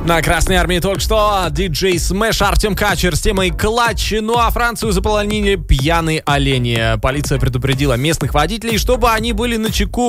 На Красной Армии только что диджей Смэш Артем Качер с темой «Клатч». Ну а Францию заполонили пьяные олени. Полиция предупредила местных водителей, чтобы они были начеку